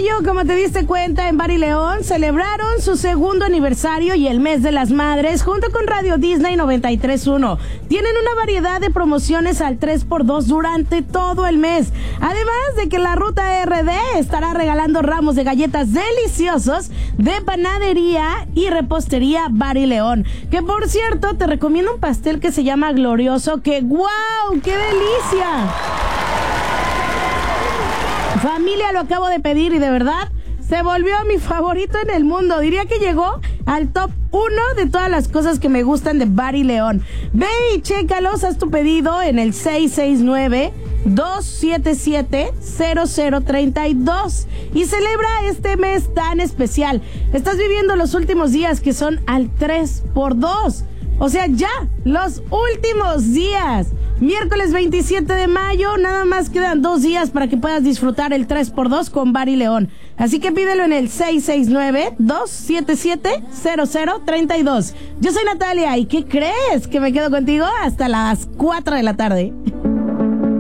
mayo, como te diste cuenta, en Bar y León celebraron su segundo aniversario y el mes de las madres junto con Radio Disney 93.1. Tienen una variedad de promociones al 3x2 durante todo el mes. Además de que la Ruta RD estará regalando ramos de galletas deliciosos de panadería y repostería Bar y León. Que por cierto, te recomiendo un pastel que se llama Glorioso, que ¡guau! ¡Qué delicia! Familia, lo acabo de pedir y de verdad se volvió mi favorito en el mundo. Diría que llegó al top 1 de todas las cosas que me gustan de Bar y León. Ve y chécalos, haz tu pedido en el 669-277-0032 y celebra este mes tan especial. Estás viviendo los últimos días que son al 3x2. O sea, ya, los últimos días. Miércoles 27 de mayo, nada más quedan 2 días para que puedas disfrutar el 3x2 con Bar y León. Así que pídelo en el 669-277-0032. Yo soy Natalia, ¿y qué crees? Que me quedo contigo hasta las 4 de la tarde.